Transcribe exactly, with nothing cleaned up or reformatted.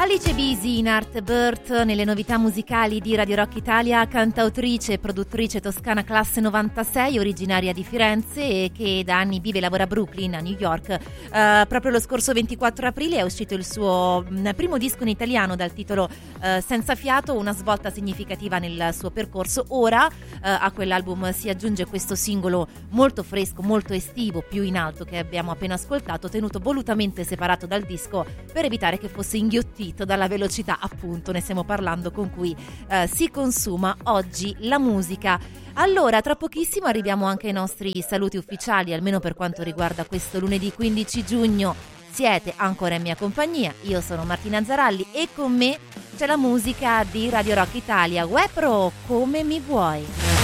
Alice Bisi in Art Birth nelle novità musicali di Radio Rock Italia, cantautrice e produttrice toscana classe novantasei, originaria di Firenze e che da anni vive e lavora a Brooklyn, a New York. Uh, proprio lo scorso ventiquattro aprile è uscito il suo mh, primo disco in italiano dal titolo uh, Senza fiato, una svolta significativa nel suo percorso. Ora uh, a quell'album si aggiunge questo singolo molto fresco, molto estivo, più in alto, che abbiamo appena ascoltato, tenuto volutamente separato dal disco per evitare che fosse inghiottito dalla velocità, appunto, ne stiamo parlando, con cui eh, si consuma oggi la musica. Allora, tra pochissimo arriviamo anche ai nostri saluti ufficiali, almeno per quanto riguarda questo lunedì quindici giugno. Siete ancora in mia compagnia, io sono Martina Zaralli e con me c'è la musica di Radio Rock Italia. Wepro, come mi vuoi?